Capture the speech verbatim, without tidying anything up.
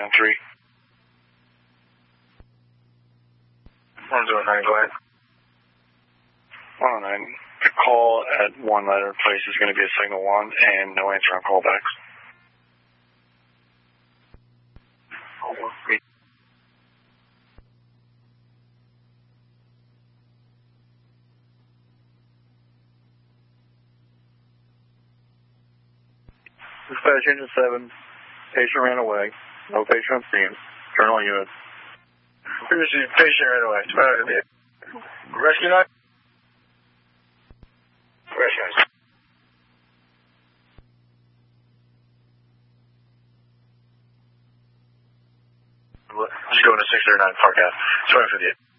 nine three. one zero nine, go ahead. one oh nine. The call at one letter place is going to be a signal one and no answer on callbacks. Oh, wait. Dispatch engine seven. Patient ran away. No patient on scene. Journal unit. Patient ran away. Rescue nine. Rescue nine. Just going to six zero nine Park Ave. Sorry for the